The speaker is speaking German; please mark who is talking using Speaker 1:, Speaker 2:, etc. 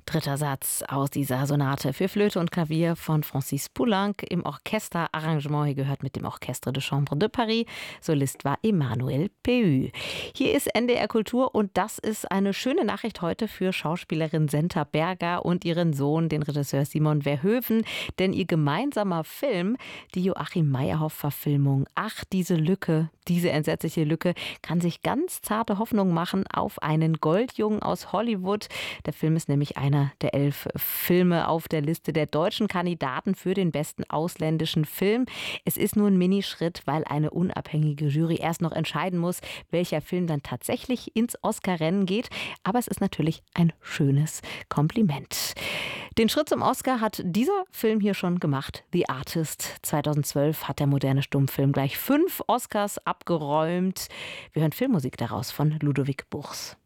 Speaker 1: Dritter Satz aus dieser Sonate für Flöte und Klavier von Francis Poulenc im Orchesterarrangement. Hier gehört mit dem Orchestre de Chambre de Paris. Solist war Emmanuel Pehü. Hier ist NDR Kultur und das ist eine schöne Nachricht heute für Schauspielerin Senta Berger und ihren Sohn, den Regisseur Simon Verhoeven. Denn ihr gemeinsamer Film, die Joachim Meyerhoff-Verfilmung Ach, diese Lücke, diese entsetzliche Lücke, kann sich ganz zarte Hoffnung machen auf einen Goldjungen aus Hollywood. Der Film ist nämlich einer der 11 Filme auf der Liste der deutschen Kandidaten für den besten ausländischen Film. Es ist nur ein Minischritt, weil eine unabhängige Jury erst noch entscheiden muss, welcher Film dann tatsächlich ins Oscar-Rennen geht. Aber es ist natürlich ein schönes Kompliment. Den Schritt zum Oscar hat dieser Film hier schon gemacht. The Artist. 2012 hat der moderne Stummfilm gleich 5 Oscars abgeräumt. Wir hören Filmmusik daraus von Ludovic Buchs.